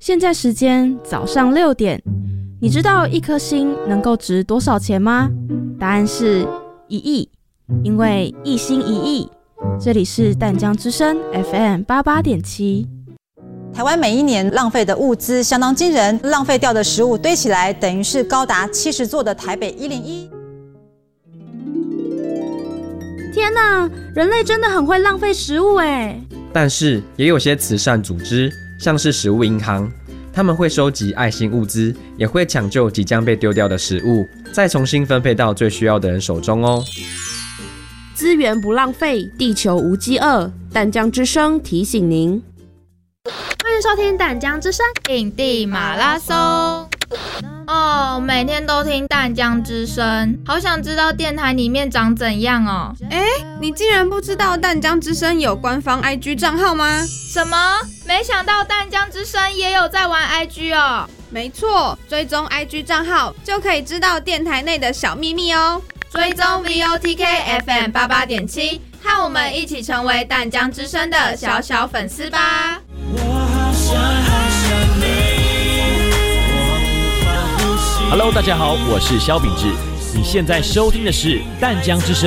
现在时间早上6点，你知道一颗心能够值多少钱吗？答案是1亿，因为一心一意。这里是淡江之声 FM 88.7。 台湾每一年浪费的物资相当惊人，浪费掉的食物堆起来，等于是高达70座的台北101。 天哪，人类真的很会浪费食物耶！ 但是也有些慈善组织，像是食物银行，他们会收集爱心物资，也会抢救即将被丢掉的食物，再重新分配到最需要的人手中哦。 资源不浪费，地球无饥饿。淡江之声提醒您。 欢迎收听淡江之声印地马拉松。哦，每天都听淡江之声，好想知道电台里面长怎样哦。 你竟然不知道淡江之声有官方 IG 账号吗？ 什么？没想到淡江之声也有在玩 IG 哦。 没错，追踪 IG 账号就可以知道电台内的小秘密哦。 追踪 VOTK FM 88.7，和我们一起成为淡江之声的小小粉丝吧。 Hello， 大家好，我是萧秉治。你现在收听的是淡江之声